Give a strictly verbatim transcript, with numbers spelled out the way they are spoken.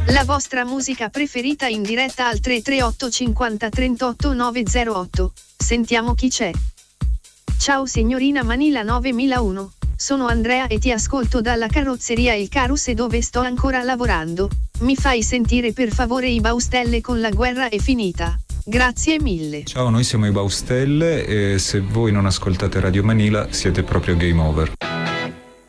La vostra musica preferita in diretta al tre tre otto cinquanta trentotto novecentotto. Sentiamo chi c'è. Ciao signorina Manila novemilauno. Sono Andrea e ti ascolto dalla carrozzeria Il Carus, e dove sto ancora lavorando. Mi fai sentire per favore i Baustelle con La guerra è finita. Grazie mille. Ciao, noi siamo i Baustelle e se voi non ascoltate Radio Manila siete proprio game over.